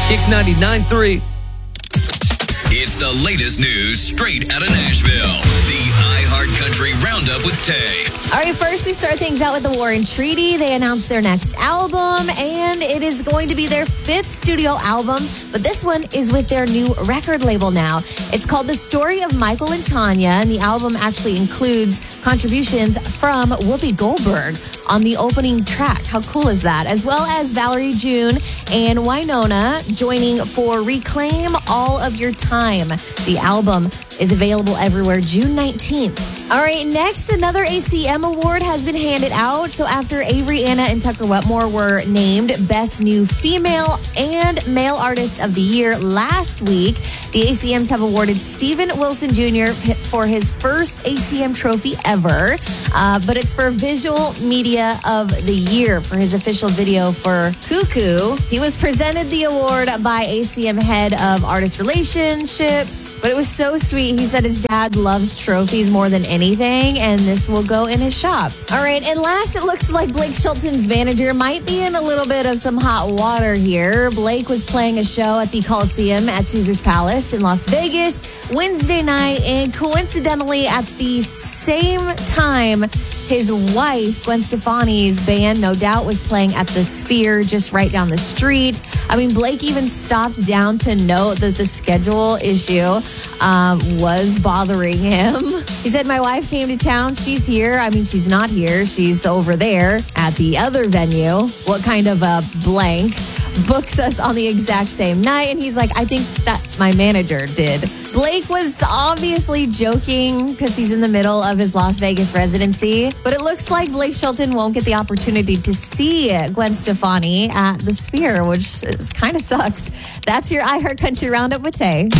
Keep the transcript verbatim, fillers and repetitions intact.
Kicks ninety-nine point three. It's the latest news straight out of Nashville. The iHeart Country Roundup with Tay. All right, first we start things out with the War and Treaty. They announced their next album, and it is going to be their fifth studio album, but this one is with their new record label now. It's called The Story of Michael and Tanya, and the album actually includes contributions from Whoopi Goldberg on the opening track. How cool is that? As well as Valerie June and Wynonna joining for Reclaim All of Your Time. The album is available everywhere June nineteenth. All right, next, another A C M award has been handed out. So after Avery Anna and Tucker Wetmore were named Best New Female and Male Artist of the Year last week, the A C Ms have awarded Steven Wilson Junior for his first A C M trophy ever, uh, but it's for Visual Media of the Year for his official video for Cuckoo. He was presented the award by A C M head of artist relationships, but it was so sweet. He said his dad loves trophies more than anything, and this will go in his shop. All right, and last, it looks like Blake Shelton's manager might be in a little bit of some hot water here. Blake was playing a show at the Coliseum at Caesars Palace in Las Vegas Wednesday night, and coincidentally at the same time, his wife, Gwen Stefani's band, No Doubt, was playing at the Sphere just right down the street. I mean, Blake even stopped down to note that the schedule issue um, was bothering him. He said, my wife came to town. She's here. I mean, she's not here. She's over there at the other venue. What kind of a blank books us on the exact same night? And he's like, I think that my manager did. Blake was obviously joking because he's in the middle of his Las Vegas residency, but it looks like Blake Shelton won't get the opportunity to see Gwen Stefani at the Sphere, which is, kind of sucks. That's your iHeart Country Roundup with Tay.